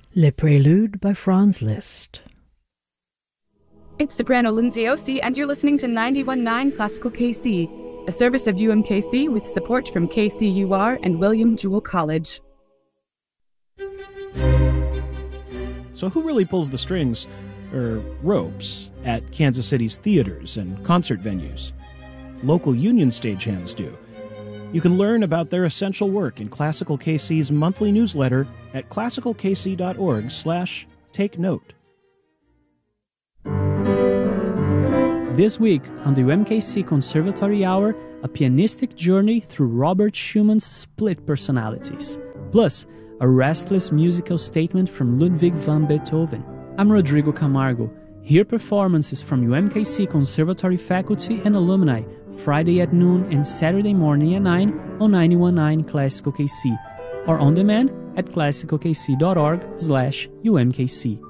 Le Prélude by Franz Liszt. It's Soprano Lindsay Osi, and you're listening to 91.9 Classical KC, a service of UMKC with support from KCUR and William Jewell College. So who really pulls the strings, or ropes, at Kansas City's theaters and concert venues? Local union stagehands do. You can learn about their essential work in Classical KC's monthly newsletter at classicalkc.org/take-note. This week on the UMKC Conservatory Hour, a pianistic journey through Robert Schumann's split personalities, plus a restless musical statement from Ludwig van Beethoven. I'm Rodrigo Camargo. Hear performances from UMKC Conservatory faculty and alumni Friday at noon and Saturday morning at 9 on 91.9 Classical KC, or on demand at classicalkc.org/UMKC.